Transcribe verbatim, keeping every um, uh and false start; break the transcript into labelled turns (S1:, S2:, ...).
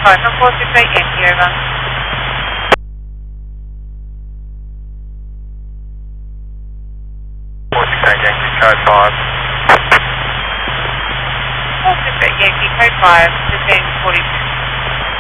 S1: five from four six eight Yankee, over.
S2: four six eight Yankee, code five.
S1: four six eight Yankee, code five, fifteen forty-two.